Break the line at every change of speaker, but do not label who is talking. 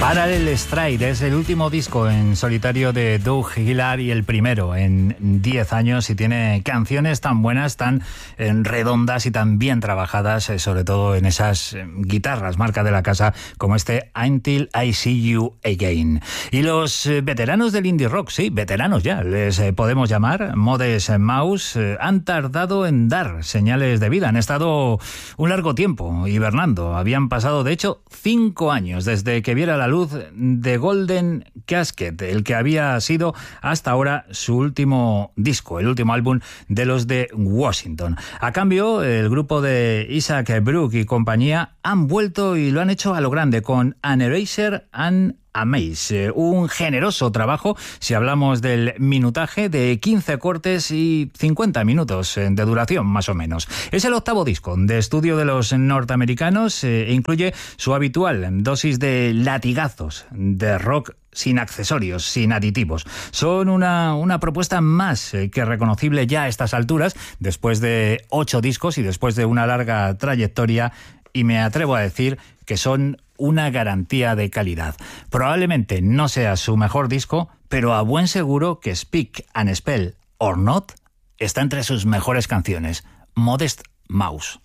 Parallel Stride es el último disco en solitario de Doug Gillard y el primero en 10 años, y tiene canciones tan buenas, tan redondas y tan bien trabajadas, sobre todo en esas guitarras marca de la casa, como este Until I See You Again. Y los veteranos del indie rock, sí, veteranos ya, les podemos llamar, Modest Mouse, han tardado en dar señales de vida. Han estado un largo tiempo hibernando. Habían pasado, de hecho, 5 años desde que viera la luz de Golden Casket, el que había sido hasta ahora su último disco, el último álbum de los de Washington. A cambio, el grupo de Isaac Brook y compañía han vuelto y lo han hecho a lo grande con An Eraser and a Maze, un generoso trabajo si hablamos del minutaje, de 15 cortes y 50 minutos de duración más o menos. Es el 8º disco de estudio de los norteamericanos e incluye su habitual dosis de latigazos de rock sin accesorios, sin aditivos. Son una propuesta más que reconocible ya a estas alturas, después de 8 discos y después de una larga trayectoria, y me atrevo a decir que son una garantía de calidad. Probablemente no sea su mejor disco, pero a buen seguro que Speak and Spell or Not está entre sus mejores canciones. Modest Mouse.